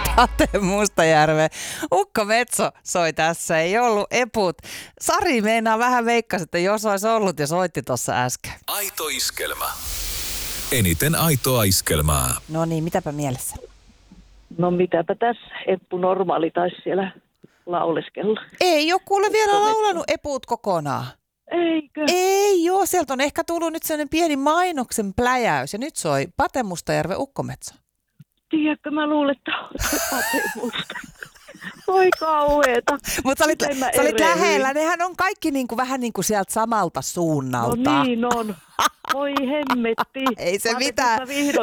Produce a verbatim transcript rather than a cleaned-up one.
Pate Mustajärve. Ukko Metso soi tässä, ei ollut eput. Sari meinaa vähän veikkasi, että jos olisi ollut ja soitti tuossa äsken. Aito iskelmä. Eniten aitoa iskelmää. No niin, mitäpä mielessä? No mitäpä tässä, Eppu Normaali taisi siellä lauleskella. Ei ole kuule vielä laulanut eput kokonaan. Eikö? Ei joo, sieltä on ehkä tullut nyt sellainen pieni mainoksen pläjäys ja nyt soi Pate Mustajärve Ukko Metso. Tiedätkö, mä luulen, että on se Pate Musta. Voi kauheeta. Mutta sä olit, sä olit lähellä, nehän on kaikki niinku, vähän niin kuin sieltä samalta suunnalta. No niin on. Voi hemmetti. Ei se mitään.